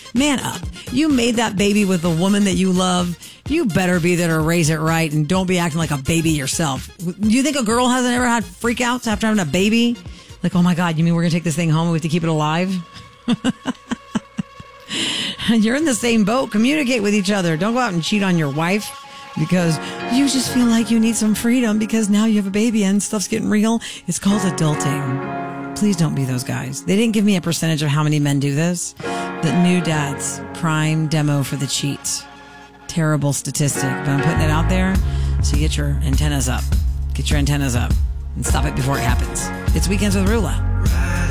Man up. You made that baby with the woman that you love. You better be there to raise it right and don't be acting like a baby yourself. Do you think a girl hasn't ever had freakouts after having a baby? Like, oh my God, you mean we're going to take this thing home and we have to keep it alive? You're in the same boat. Communicate with each other. Don't go out and cheat on your wife because you just feel like you need some freedom because now you have a baby and stuff's getting real. It's called adulting. Please don't be those guys. They didn't give me a percentage of how many men do this. The new dads, prime demo for the cheat. Terrible statistic, but I'm putting it out there so you get your antennas up. Get your antennas up and stop it before it happens. It's Weekends with Rula.